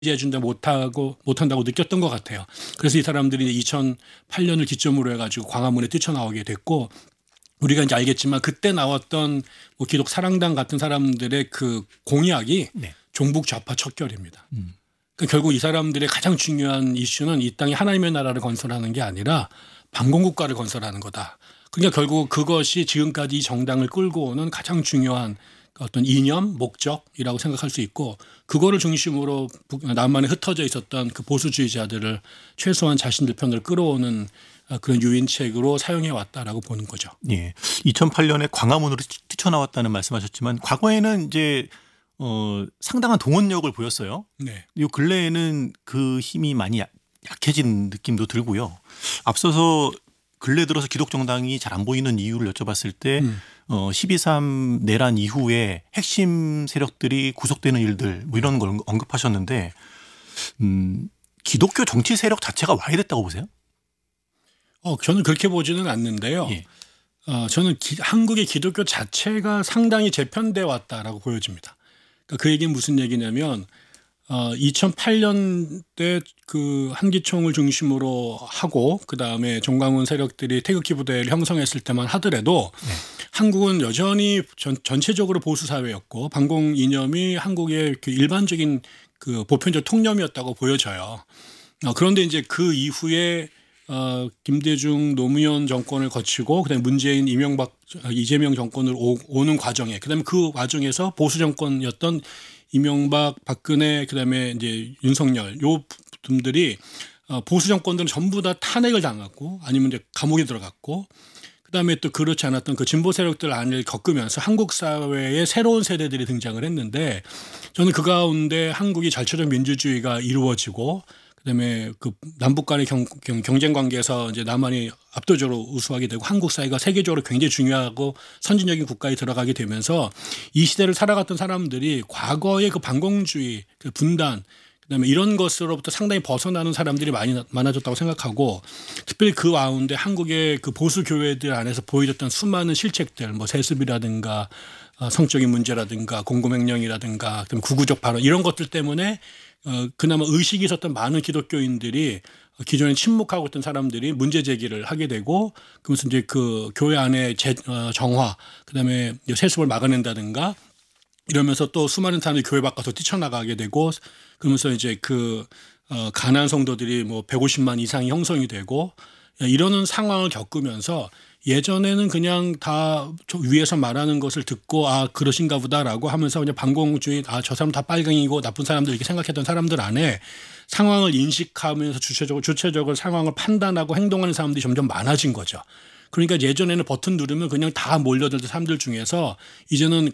해준다 못한다고 느꼈던 것 같아요. 그래서 이 사람들이 2008년을 기점으로 해가지고 광화문에 뛰쳐나오게 됐고 우리가 이제 알겠지만 그때 나왔던 뭐 기독 사랑당 같은 사람들의 그 공약이 네. 종북 좌파 척결입니다. 그러니까 결국 이 사람들의 가장 중요한 이슈는 이 땅에 하나님의 나라를 건설하는 게 아니라 반공국가를 건설하는 거다. 그러니까 결국 그것이 지금까지 이 정당을 끌고 오는 가장 중요한 어떤 이념, 목적이라고 생각할 수 있고 그거를 중심으로 남한에 흩어져 있었던 그 보수주의자들을 최소한 자신들 편을 끌어오는 그런 유인책으로 사용해 왔다라고 보는 거죠. 예. 2008년에 광화문으로 뛰쳐나왔다는 말씀하셨지만 과거에는 이제 상당한 동원력을 보였어요. 네. 이 근래에는 그 힘이 많이 약해진 느낌도 들고요. 앞서서 근래 들어서 기독정당이 잘 안 보이는 이유를 여쭤봤을 때 12.3 내란 이후에 핵심 세력들이 구속되는 일들 뭐 이런 걸 언급하셨는데 기독교 정치 세력 자체가 와해됐다고 보세요? 저는 그렇게 보지는 않는데요. 예. 저는 한국의 기독교 자체가 상당히 재편돼 왔다라고 보여집니다. 그러니까 그 얘기는 무슨 얘기냐면 2008년 때 한기총을 중심으로 하고 그다음에 정광훈 세력들이 태극기 부대를 형성했을 때만 하더라도 네. 한국은 여전히 전체적으로 보수 사회였고 반공 이념이 한국의 그 일반적인 그 보편적 통념이었다고 보여져요. 그런데 이제 그 이후에 김대중 노무현 정권을 거치고 그다음에 문재인 이재명 정권을 오는 과정에 그다음에 그 과정에서 보수 정권이었던 이명박, 박근혜, 그다음에 이제 윤석열 요 분들이 보수 정권들은 전부 다 탄핵을 당했고 아니면 이제 감옥에 들어갔고 그다음에 또 그렇지 않았던 그 진보 세력들 안을 겪으면서 한국 사회에 새로운 세대들이 등장을 했는데 저는 그 가운데 한국이 절차적 민주주의가 이루어지고 그다음에 그 남북 간의 경쟁 관계에서 이제 남한이 압도적으로 우수하게 되고 한국 사회가 세계적으로 굉장히 중요하고 선진적인 국가에 들어가게 되면서 이 시대를 살아갔던 사람들이 과거의 그 반공주의, 그 분단, 그다음에 이런 것으로부터 상당히 벗어나는 사람들이 많아졌다고 생각하고 특별히 그 가운데 한국의 그 보수 교회들 안에서 보여줬던 수많은 실책들, 뭐 세습이라든가 성적인 문제라든가 공고명령이라든가 그다음에 구구적 발언 이런 것들 때문에 그나마 의식이 있었던 많은 기독교인들이 기존에 침묵하고 있던 사람들이 문제 제기를 하게 되고 그러면서 이제 그 교회 안에 정화 그다음에 세습을 막아낸다든가 이러면서 또 수많은 사람들이 교회 밖으로 뛰쳐나가게 되고 그러면서 이제 가난한 성도들이 뭐 150만 이상이 형성이 되고 이러는 상황을 겪으면서 예전에는 그냥 다 위에서 말하는 것을 듣고 그러신가 보다라고 하면서 그냥 반공주의 저 사람 다 빨갱이고 나쁜 사람들 이렇게 생각했던 사람들 안에 상황을 인식하면서 주체적으로 상황을 판단하고 행동하는 사람들이 점점 많아진 거죠. 그러니까 예전에는 버튼 누르면 그냥 다 몰려들던 사람들 중에서 이제는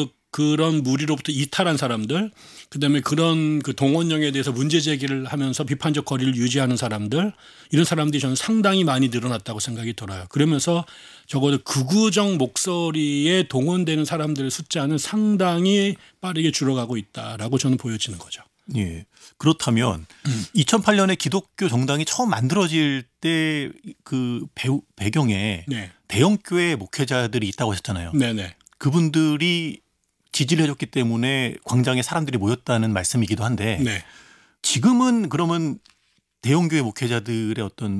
그런 무리로부터 이탈한 사람들, 그다음에 그런 그 동원령에 대해서 문제 제기를 하면서 비판적 거리를 유지하는 사람들, 이런 사람들이 저는 상당히 많이 늘어났다고 생각이 들어요. 그러면서 적어도 극우적 목소리에 동원되는 사람들의 숫자는 상당히 빠르게 줄어가고 있다라고 저는 보여지는 거죠. 예. 그렇다면 2008년에 기독교 정당이 처음 만들어질 때 그 배경에 네. 대형교회 목회자들이 있다고 하셨잖아요. 네네. 그분들이 지지를 해줬기 때문에 광장에 사람들이 모였다는 말씀이기도 한데 네. 지금은 그러면 대형교회 목회자들의 어떤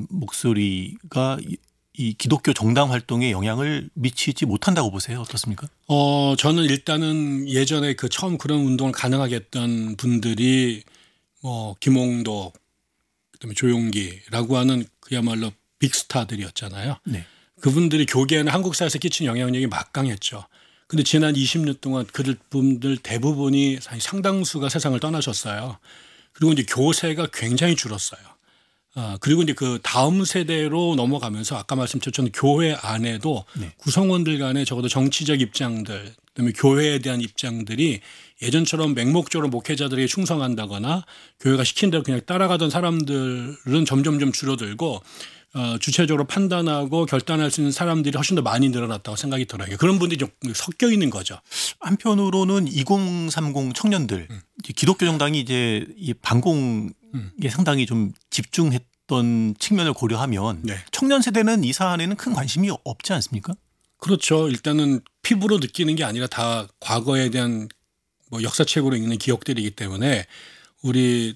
목소리가 이 기독교 정당 활동에 영향을 미치지 못한다고 보세요? 어떻습니까? 저는 일단은 예전에 처음 그런 운동을 가능하게 했던 분들이 뭐 김홍도 그다음에 조용기라고 하는 그야말로 빅스타들이었잖아요. 네. 그분들이 교계에는 한국 사회에서 끼친 영향력이 막강했죠. 근데 지난 20년 동안 그분들 대부분이 상당수가 세상을 떠나셨어요. 그리고 이제 교세가 굉장히 줄었어요. 그리고 이제 그 다음 세대로 넘어가면서 아까 말씀드렸던 교회 안에도 네. 구성원들 간에 적어도 정치적 입장들, 그다음에 교회에 대한 입장들이 예전처럼 맹목적으로 목회자들에게 충성한다거나 교회가 시킨 대로 그냥 따라가던 사람들은 점점점 줄어들고 주체적으로 판단하고 결단할 수 있는 사람들이 훨씬 더 많이 늘어났다고 생각이 들어요. 그런 분들이 좀 섞여 있는 거죠. 한편으로는 2030 청년들 기독교 정당이 이제 이 반공에 상당히 좀 집중했던 측면을 고려하면 네. 청년 세대는 이 사안에는 큰 관심이 없지 않습니까? 그렇죠. 일단은 피부로 느끼는 게 아니라 다 과거에 대한 뭐 역사책으로 읽는 기억들이기 때문에 우리